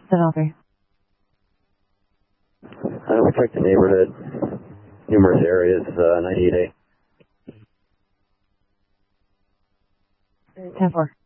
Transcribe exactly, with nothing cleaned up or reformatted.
seven oh three. Uh, we checked the neighborhood, numerous areas, uh, ninety-eight A. ten four.